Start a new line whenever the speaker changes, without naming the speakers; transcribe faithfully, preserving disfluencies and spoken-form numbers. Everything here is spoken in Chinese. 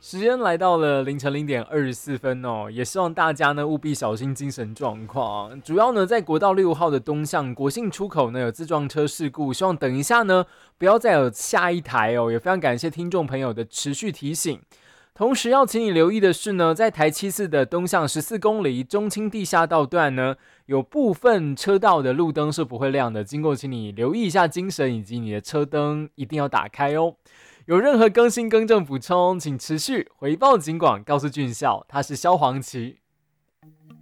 时间来到了凌晨零点二十四分哦，也希望大家呢务必小心精神状况。主要呢在国道六号的东向国信出口呢有自撞车事故，希望等一下呢不要再有下一台哦。也非常感谢听众朋友的持续提醒。同时要请你留意的是呢，在台七四的东向十四公里中清地下道段呢，有部分车道的路灯是不会亮的，经过请你留意一下精神以及你的车灯一定要打开哦。有任何更新更正补充，请持续回报警广，告诉俊孝，他是萧煌奇。